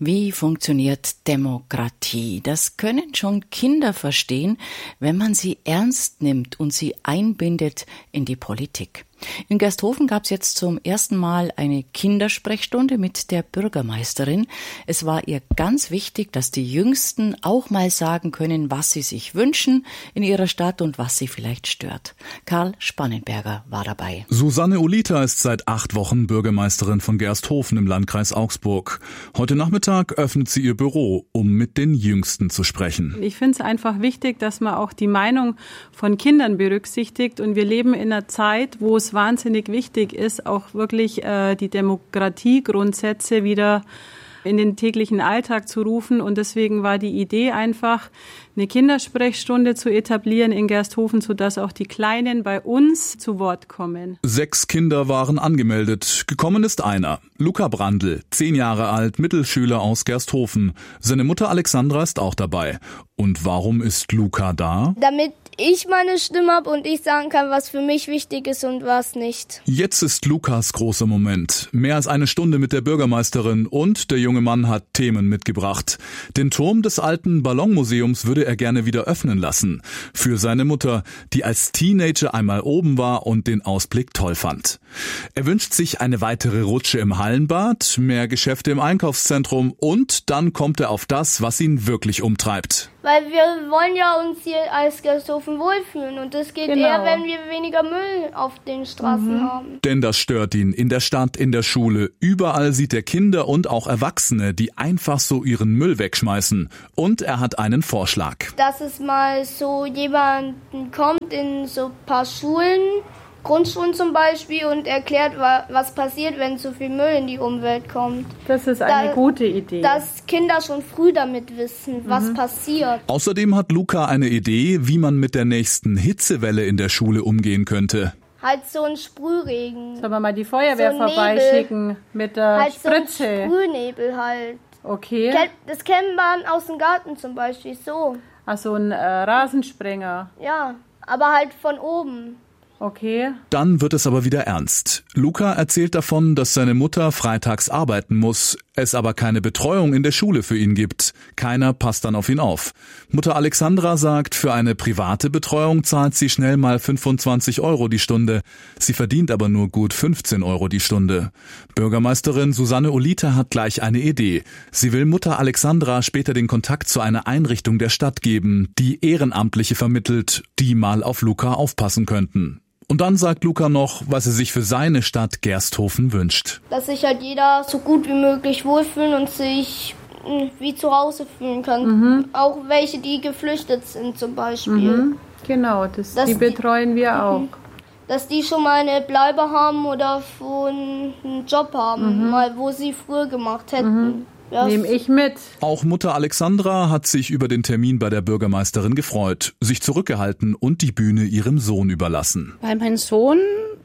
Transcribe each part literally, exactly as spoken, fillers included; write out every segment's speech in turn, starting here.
Wie funktioniert Demokratie? Das können schon Kinder verstehen, wenn man sie ernst nimmt und sie einbindet in die Politik. In Gersthofen gab es jetzt zum ersten Mal eine Kindersprechstunde mit der Bürgermeisterin. Es war ihr ganz wichtig, dass die Jüngsten auch mal sagen können, was sie sich wünschen in ihrer Stadt und was sie vielleicht stört. Karl Spannenberger war dabei. Susanne Olita ist seit acht Wochen Bürgermeisterin von Gersthofen im Landkreis Augsburg. Heute Nachmittag öffnet sie ihr Büro, um mit den Jüngsten zu sprechen. Ich finde es einfach wichtig, dass man auch die Meinung von Kindern berücksichtigt. Und wir leben in einer Zeit, wo es wahnsinnig wichtig ist, auch wirklich äh, die Demokratiegrundsätze wieder in den täglichen Alltag zu rufen. Und deswegen war die Idee einfach, eine Kindersprechstunde zu etablieren in Gersthofen, sodass auch die Kleinen bei uns zu Wort kommen. Sechs Kinder waren angemeldet. Gekommen ist einer. Luca Brandl, zehn Jahre alt, Mittelschüler aus Gersthofen. Seine Mutter Alexandra ist auch dabei. Und warum ist Luca da? Damit ich meine Stimme habe und ich sagen kann, was für mich wichtig ist und was nicht. Jetzt ist Lukas großer Moment. Mehr als eine Stunde mit der Bürgermeisterin und der junge Mann hat Themen mitgebracht. Den Turm des alten Ballonmuseums würde er gerne wieder öffnen lassen. Für seine Mutter, die als Teenager einmal oben war und den Ausblick toll fand. Er wünscht sich eine weitere Rutsche im Hallenbad, mehr Geschäfte im Einkaufszentrum und dann kommt er auf das, was ihn wirklich umtreibt. Weil wir wollen ja uns hier als Gersthofen wohlfühlen und das geht Genau. eher, wenn wir weniger Müll auf den Straßen Mhm. haben. Denn das stört ihn in der Stadt, in der Schule. Überall sieht er Kinder und auch Erwachsene, die einfach so ihren Müll wegschmeißen. Und er hat einen Vorschlag. Dass es mal so jemanden kommt in so ein paar Schulen, Grundschulen zum Beispiel, und erklärt, was passiert, wenn zu viel Müll in die Umwelt kommt. Das ist eine da, gute Idee. Dass Kinder schon früh damit wissen, was Mhm. passiert. Außerdem hat Luca eine Idee, wie man mit der nächsten Hitzewelle in der Schule umgehen könnte. Halt so ein Sprühregen. Sollen wir mal die Feuerwehr So Nebel. vorbeischicken mit der Halt Spritze? so ein Sprühnebel halt. Okay. Das kennt man aus dem Garten zum Beispiel, so. Ach, so ein äh, Rasensprenger. Ja, aber halt von oben. Okay. Dann wird es aber wieder ernst. Luca erzählt davon, dass seine Mutter freitags arbeiten muss, es aber keine Betreuung in der Schule für ihn gibt. Keiner passt dann auf ihn auf. Mutter Alexandra sagt, für eine private Betreuung zahlt sie schnell mal fünfundzwanzig Euro die Stunde. Sie verdient aber nur gut fünfzehn Euro die Stunde. Bürgermeisterin Susanne Olita hat gleich eine Idee. Sie will Mutter Alexandra später den Kontakt zu einer Einrichtung der Stadt geben, die Ehrenamtliche vermittelt, die mal auf Luca aufpassen könnten. Und dann sagt Luca noch, was er sich für seine Stadt Gersthofen wünscht. Dass sich halt jeder so gut wie möglich wohlfühlen und sich mh, wie zu Hause fühlen kann. Mhm. Auch welche, die geflüchtet sind zum Beispiel. Mhm. Genau, das, Dass die die- betreuen wir auch. Dass die schon mal eine Bleibe haben oder schon einen Job haben, Mhm. mal wo sie früher gemacht hätten. Mhm. Ja, Nehme ich mit. Auch Mutter Alexandra hat sich über den Termin bei der Bürgermeisterin gefreut, sich zurückgehalten und die Bühne ihrem Sohn überlassen. Weil mein Sohn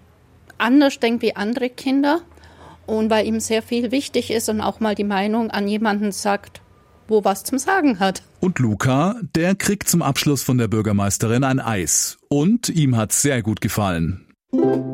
anders denkt wie andere Kinder und weil ihm sehr viel wichtig ist und auch mal die Meinung an jemanden sagt, wo was zum Sagen hat. Und Luca, der kriegt zum Abschluss von der Bürgermeisterin ein Eis. Und ihm hat's sehr gut gefallen.